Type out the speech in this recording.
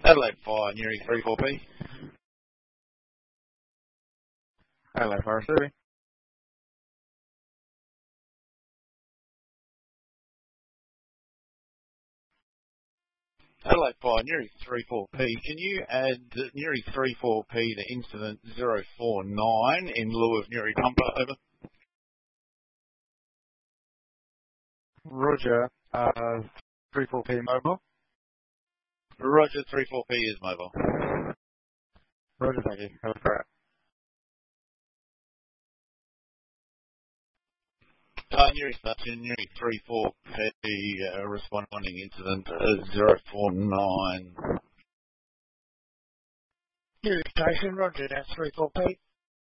Adelaide Fire, Newry 34P. Adelaide Fire City. Adelaide Fire, Newry 34P. Can you add Newry 34P to incident 049 in lieu of Newry Pumper? Over. Roger, 34P mobile. Roger, 34P is mobile. Roger, thank you. Have a great. Newry Station, Newry 34P, responding incident 049. Newry Station, Roger, that's 34P.